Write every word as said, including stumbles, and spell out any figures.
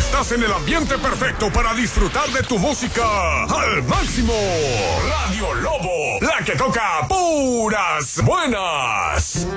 Estás en el ambiente perfecto para disfrutar de tu música al máximo. Radio Lobo, la que toca puras buenas.